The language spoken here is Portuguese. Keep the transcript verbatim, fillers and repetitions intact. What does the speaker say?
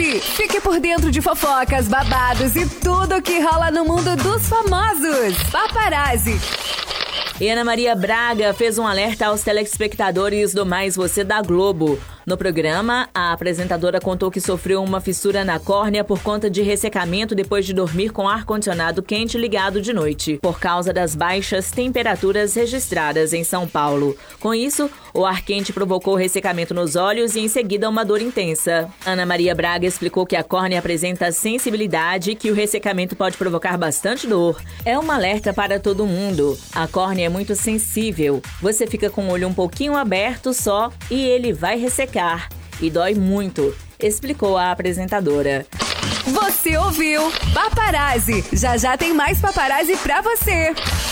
Paparazzi. Fique por dentro de fofocas, babados e tudo que rola no mundo dos famosos. Paparazzi. E Ana Maria Braga fez um alerta aos telespectadores do Mais Você da Globo. No programa, a apresentadora contou que sofreu uma fissura na córnea por conta de ressecamento depois de dormir com ar-condicionado quente ligado de noite, por causa das baixas temperaturas registradas em São Paulo. Com isso, o ar quente provocou ressecamento nos olhos e, em seguida, uma dor intensa. Ana Maria Braga explicou que a córnea apresenta sensibilidade e que o ressecamento pode provocar bastante dor. É um alerta para todo mundo. A córnea é muito sensível. Você fica com o olho um pouquinho aberto só e ele vai ressecar. E dói muito, explicou a apresentadora. Você ouviu Paparazzi. Já já tem mais Paparazzi pra você.